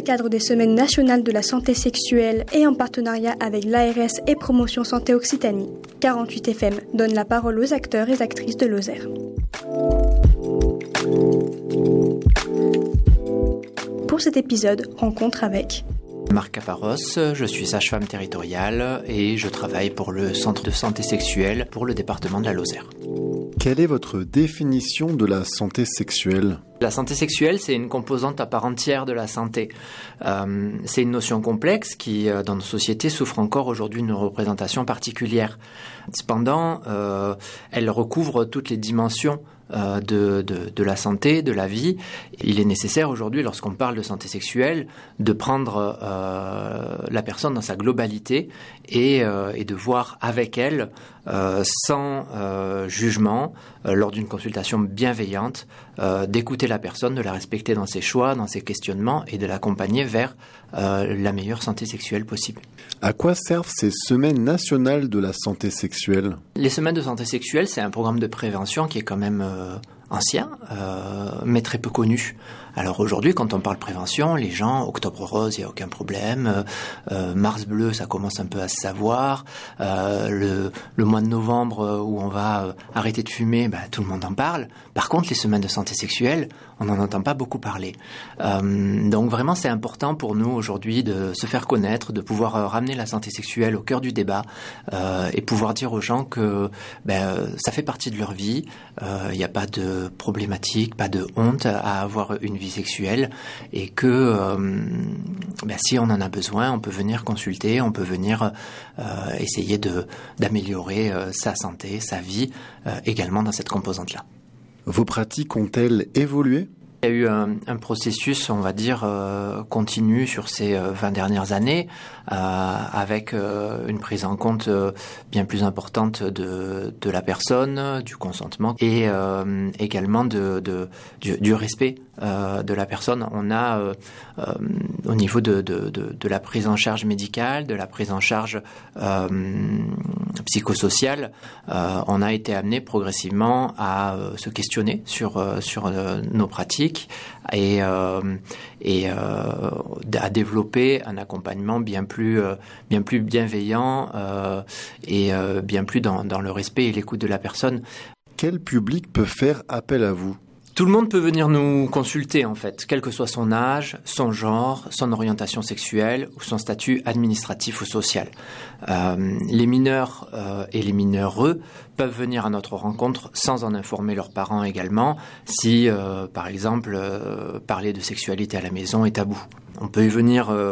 cadre des Semaines nationales de la santé sexuelle et en partenariat avec l'ARS et Promotion Santé Occitanie, 48 FM donne la parole aux acteurs et actrices de Lozère. Pour cet épisode, rencontre avec Marc Caparros, je suis sage-femme territoriale et je travaille pour le centre de santé sexuelle pour le département de la Lozère. Quelle est votre définition de la santé sexuelle ? La santé sexuelle, c'est une composante à part entière de la santé. C'est une notion complexe qui, dans nos sociétés, souffre encore aujourd'hui d'une représentation particulière. Cependant, elle recouvre toutes les dimensions de la santé, de la vie. Il est nécessaire aujourd'hui, lorsqu'on parle de santé sexuelle, de prendre la personne dans sa globalité et de voir avec elle, sans jugement, lors d'une consultation bienveillante, d'écouter la personne, de la respecter dans ses choix, dans ses questionnements et de l'accompagner vers la meilleure santé sexuelle possible. À quoi servent ces semaines nationales de la santé sexuelle ? Les semaines de santé sexuelle, c'est un programme de prévention qui est quand même ancien, mais très peu connu. Alors aujourd'hui, quand on parle prévention, les gens, Octobre Rose, il n'y a aucun problème. Mars Bleu, ça commence un peu à se savoir. Le mois de novembre où on va arrêter de fumer, tout le monde en parle. Par contre, les semaines de santé sexuelle, on n'en entend pas beaucoup parler. Donc vraiment, c'est important pour nous aujourd'hui de se faire connaître, de pouvoir ramener la santé sexuelle au cœur du débat et pouvoir dire aux gens que ça fait partie de leur vie. Il n'y a pas de problématique, pas de honte à avoir une vie sexuelle et que si on en a besoin, on peut venir consulter, on peut venir essayer d'améliorer sa santé, sa vie également dans cette composante-là. Vos pratiques ont-elles évolué ? Il y a eu un processus, on va dire, continu sur ces 20 dernières années, avec une prise en compte bien plus importante de la personne, du consentement et également du respect de la personne. On a, au niveau de la prise en charge médicale, de la prise en charge psychosociale, on a été amené progressivement à se questionner sur nos pratiques et à développer un accompagnement bien plus bienveillant et bien plus dans le respect et l'écoute de la personne. Quel public peut faire appel à vous ? Tout le monde peut venir nous consulter, en fait, quel que soit son âge, son genre, son orientation sexuelle ou son statut administratif ou social. Les mineurs et les mineureux peuvent venir à notre rencontre sans en informer leurs parents également, si, par exemple, parler de sexualité à la maison est tabou. On peut y venir